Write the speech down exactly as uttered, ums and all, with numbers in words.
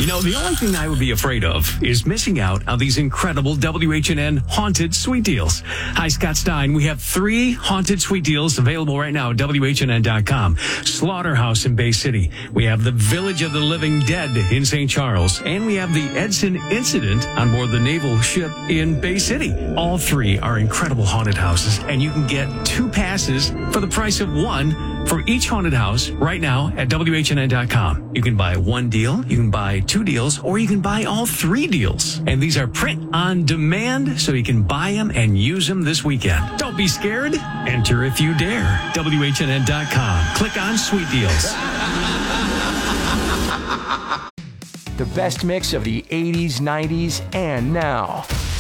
You know, the only thing I would be afraid of is missing out on these incredible W H and N Haunted Suite Deals. Hi, Scott Stein. We have three Haunted Suite Deals available right now at W H and N dot com. Slaughterhouse in Bay City. We have the Village of the Living Dead in Saint Charles. And we have the Edson Incident on board the naval ship in Bay City. All three are incredible haunted houses, and you can get two passes for the price of one for each haunted house right now at W H and N dot com. You can buy one deal, you can buy two deals, or you can buy all three deals. And these are print on demand, so you can buy them and use them this weekend. Don't be scared. Enter if you dare. W H and N dot com. Click on Sweet Deals. The best mix of the eighties, nineties, and now.